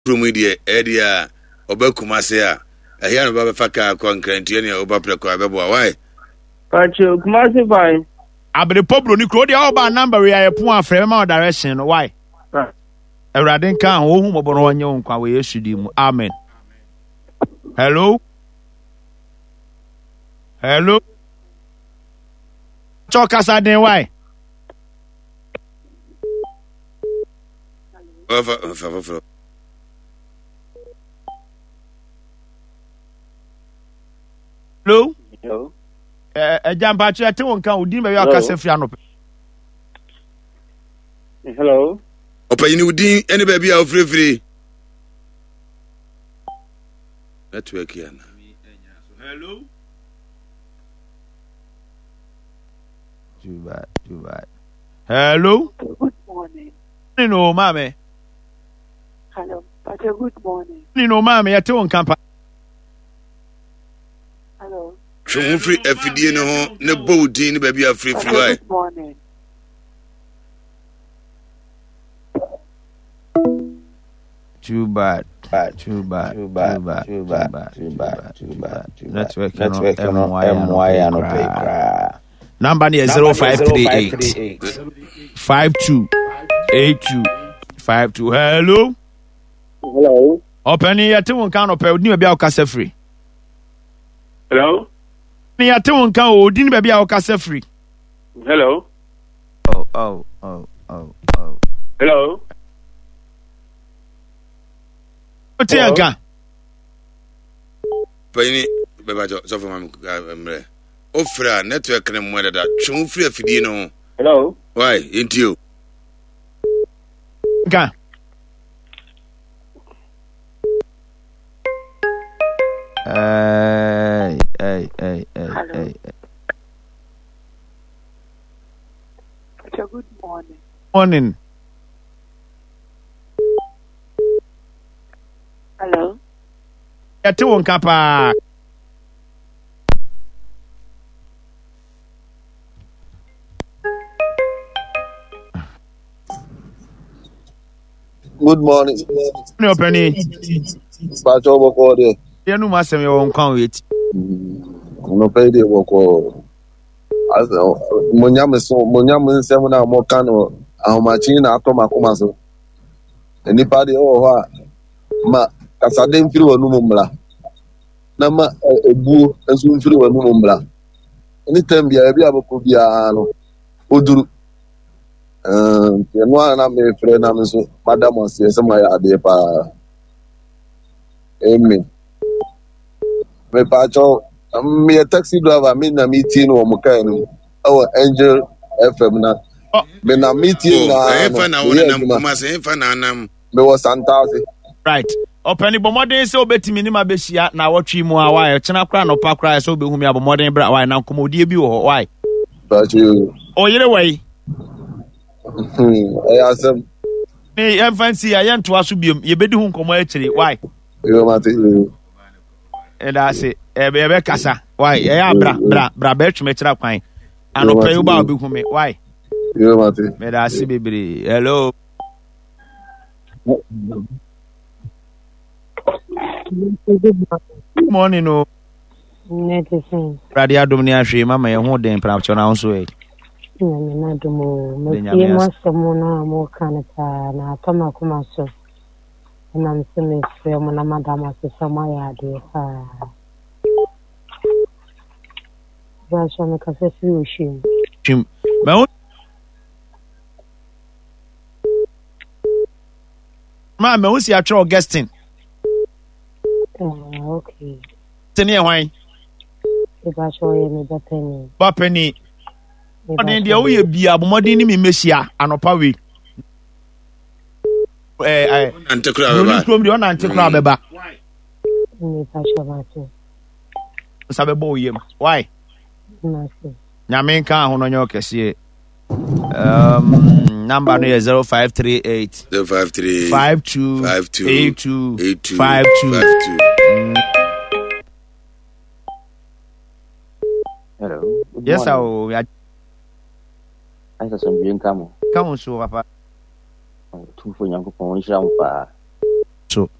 from the area Obekumase. I hear about Faka concrete near Obapreco Ababa. Why? Pacho, Kumasi fine. Abere Poblo ni kro de oba number we are pon afre ma direction why? Ewraden kan wo hu mobo no onye nkwa we Yesu di mu. Amen. Hello? Hello? Chokasa den why? Hello? Hello? Jampa che te won kan odin be aka se fia no. Hello? Opayini udin any baby a free. Network here na. Hello? Too bad. Hello? Good morning. No, mame. Hello. Pacho, good morning. No, mame, ya te won kan pa. Hello. Tun free FD no ho ne bodi ne baby a free why? Good morning. Too bad. Network no MY no paper. Number is 0538 528252. Hello? Hello? Open here to one kind of baby a case free. Hello? Near to one count, didn't baby a case free. Hello? Oh. Hello? Otiaga. Payini bebajo so for mre. Ofra network ne mo da tun free FD no. Hello? Why? Into you. Ga. Hey. Pacho, good morning. Morning. Hello? Ya te won kapa. Good morning. Ne openi. Pacho boko de. Ya nu ma sem yo nkwan wait. No pay de boko. Asa monyam nsem na mo kan no ahomachi na atoma koma so. Enipa de o ho a ma kasade mfiri wonu mumla. Na ma ebu ensu mfiri wonu mumla. Anytime bia bia boko bia no oduru no na me frɛ na me so madam ɔse sɛ ma yɛ ade pa amen me pa cho me taxi driver me na meeting no mo kai no ɛwɔ Angel FM na me na meeting na Fa na wona nam kuma se fa na nam me was Santase Right. Openi bomoden se obetimi ni ma behia na wotwi mu a why chena kra no pa kra se obehumi abomoden bra why na komodie bi wo ho why but you oyere wai asem me fancy ayen to aso biom ye bedi hu nkomo akire why you mate and I say ebe kasa why ya bra be tweme kira kwan anope yo ba obehumi why you mate me da se bebre hello Good morning no Netison. Radio Domini ahwe mama ye ho den pra cho na so e Na domo. Me mo somo na mo kanata na atoma kuma so. Na mseme frɛ mo na madam asesama ya ade ha. Ba so me ka se fi o shim. Chim ma me wo si atwa Augustine. Okay. Tene hwan? Ba so ye me bapeni. Bapeni. Odin dia wo ye bia bomodin ni me mesia anopa we. Antekura beba. Ni krom dia na antekura beba. Ni pa so ba to. Sabe bo yem. Why? Nasi. Nyame nka ho no nyo kese. Number no is 0538 52 82 52. Hello. Yes, I Asa some bien kamo. come so papa. Tu fo nyanko pon shira mpa. so